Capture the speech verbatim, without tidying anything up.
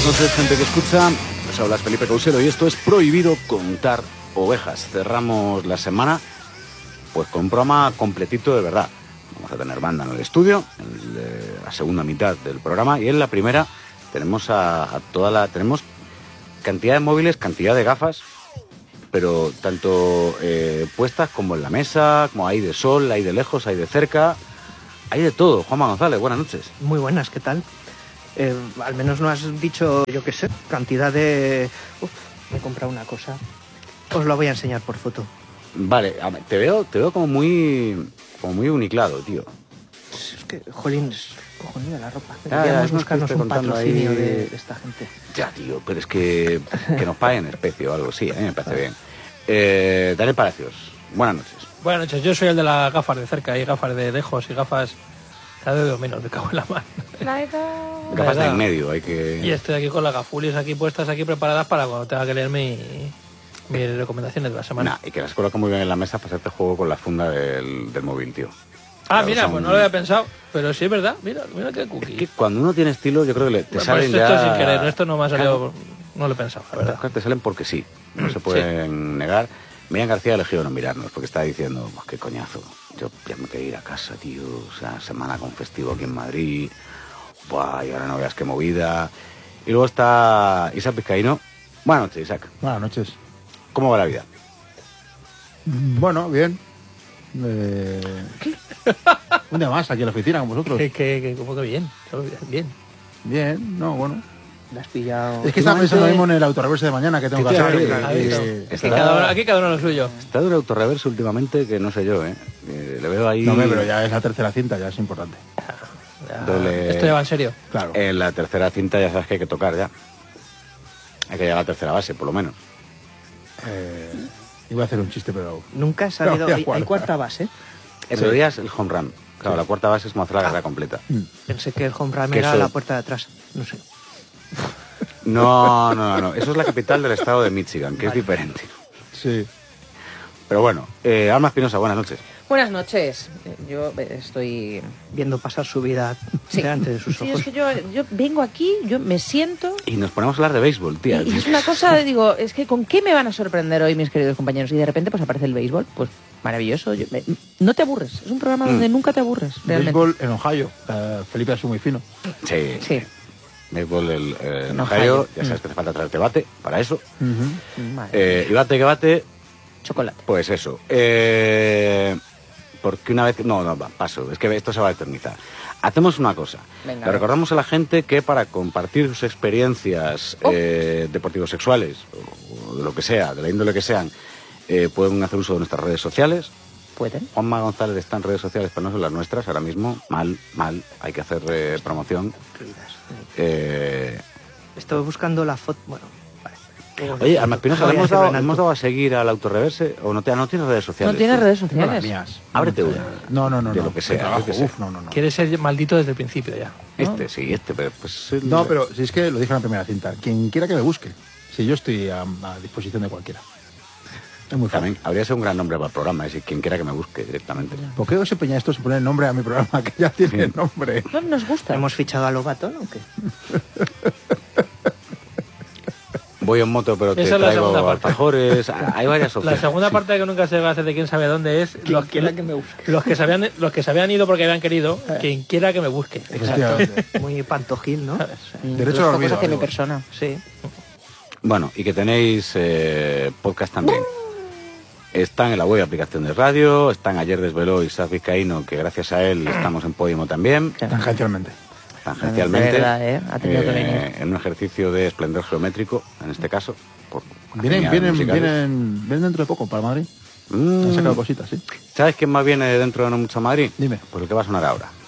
Buenas noches, gente que escucha. Os habla Felipe Causero y esto es Prohibido Contar Ovejas. Cerramos la semana pues con un programa completito de verdad. Vamos a tener banda en el estudio, en la segunda mitad del programa, y en la primera tenemos a, a toda la... tenemos cantidad de móviles, cantidad de gafas, pero tanto eh, puestas como en la mesa, como hay de sol, hay de lejos, hay de cerca, hay de todo. Juanma González, buenas noches. Muy buenas, ¿qué tal? Eh, al menos no has dicho, yo qué sé, cantidad de... Uf, me he comprado una cosa. Os lo voy a enseñar por foto. Vale, a ver, te veo, te veo como muy, como muy uniclado, tío. Es que, jolín, es cojonuda la ropa. Ya, Deberíamos ya, buscarnos estoy un contando patrocinio ahí... de, de esta gente. Ya, tío, pero es que, que nos paguen en especie o algo, sí, a mí me parece bien. Eh, Daniel Palacios, buenas noches. Buenas noches, yo soy el de las gafas de cerca y gafas de lejos y gafas... cada vez veo menos, me cago en la mano. Gafas de en medio, hay que... Y estoy aquí con las gafulis aquí puestas, aquí preparadas para cuando tenga que leer mi, mis recomendaciones de la semana. Nah, y que las coloca muy bien en la mesa para hacerte juego con la funda del, del móvil, tío. Ah, Claro, mira, son... pues no lo había pensado, pero sí es verdad, mira, mira qué cookie. Es que cuando uno tiene estilo, yo creo que le, te bueno, salen pues esto ya... sin querer, esto no me ha salido, Claro. no lo he pensado, la verdad. Te salen porque sí, no se pueden negar. Miriam García ha elegido no mirarnos porque está diciendo, pues qué coñazo, yo ya me quiero ir a casa, tío, o sea, semana con festivo aquí en Madrid, buah, y ahora no veas qué movida. Y luego está Isaac Vizcaíno. Buenas noches, Isaac. Buenas noches. ¿Cómo va la vida? Bueno, bien. Eh... Un día más aquí en la oficina con vosotros. Que, que, que como que bien, solo bien. Bien, no, bueno. La has pillado... Es que estaba pensando mismo en el autorreverse de mañana que tengo que ¿Qué te hacer. hace? y- ¿Has visto? y- Aquí cada uno, aquí cada uno lo suyo. Está de un autorreverso últimamente que no sé yo, ¿eh? Eh, le veo ahí... No, hombre, pero ya es la tercera cinta, ya es importante. Ya, Doble- Esto ya va en serio. Claro. En la tercera cinta ya sabes que hay que tocar ya. Hay que llegar a la tercera base, por lo menos. Eh, iba a hacer un chiste, pero... Nunca ha salido... No, ya hay, cuarta. hay cuarta base. En Sí. realidad es el home run. Claro, la cuarta base es como hacer la carrera completa. Pensé que el home run Que era eso- la puerta de atrás. No sé. No, no, no, no. Eso es la capital del estado de Michigan, que es diferente. Sí. Pero bueno, eh, Alma Espinosa, buenas noches. Buenas noches. Yo eh, estoy... Viendo pasar su vida Sí. delante de sus Sí, ojos. es que yo, yo vengo aquí, yo me siento... Y nos ponemos a hablar de béisbol, Y, tía. y es una cosa, digo, es que ¿con qué me van a sorprender hoy mis queridos compañeros? Y de repente pues aparece el béisbol, pues maravilloso. Yo- me- no te aburres, es un programa donde Mm. nunca te aburres, realmente. Béisbol en Ohio. Eh, Felipe es muy fino. Sí, Sí. béisbol el, eh, en En Ohio. Ohio. Ya sabes que te falta traerte bate para eso. Madre Eh, y bate que bate, Chocolate. pues eso. Eh, porque una vez... No, no, va, paso. Es que esto se va a eternizar. Hacemos una cosa. Venga, Le a ver. recordamos a la gente que para compartir sus experiencias Oh. eh, deportivos sexuales, o, o de lo que sea, de la índole que sean, eh, pueden hacer uso de nuestras redes sociales. ¿Pueden? Juanma González está en redes sociales, pero no son las nuestras ahora mismo. Mal, mal. Hay que hacer eh, promoción. Eh, Estoy buscando la foto... Bueno, vale. oye, Alma Espinosa, Voy ¿le a hemos hacerlo dado, en alto. hemos dado a seguir al autorreverse? ¿O no, te, no tienes redes sociales? No tienes tú? redes Tengo las sociales. mías. Ábrete una. No, no, no. De no. lo que sea, De trabajo. yo que sé. Uf, no, no, no. Quiere ser maldito desde el principio ya. Este, sí, este, pero pues... el- No, pero si es que lo dije en la primera cinta. Quien quiera que me busque. Si yo estoy a, a disposición de cualquiera. Es muy fácil. También habría sido un gran nombre para el programa, es decir, quien quiera que me busque directamente. ¿Por qué os empeñáis esto en poner nombre a mi programa que ya tiene Sí. nombre? No nos gusta. ¿Hemos fichado a Lobato, no? ¿O qué? Voy en moto, pero te Esa es la traigo segunda parte. alfajores. Hay varias La opciones. segunda parte que nunca se va a hacer de quién sabe dónde es los, quiera que me busque. los que se habían los que se habían ido porque habían querido, quien quiera que me busque. Efectivamente. Muy pantojil, ¿no? Mm, Derecho los al focos olvido, hacia mi amigos. persona. Sí. Bueno, y que tenéis eh, podcast también. Están en la web aplicación de radio, están ayer desveló Isaac Vizcaíno, que gracias a él estamos en Podimo también, Tangencialmente. tangencialmente, De verdad, ¿eh? Ha tenido que venir. en un ejercicio de esplendor geométrico, en este caso. Por Vienen, genial vienen, musicales. vienen, vienen dentro de poco para Madrid. Mm, Han sacado cositas, sí. ¿Sabes quién más viene dentro de no mucho a Madrid? Dime. Pues el que va a sonar ahora.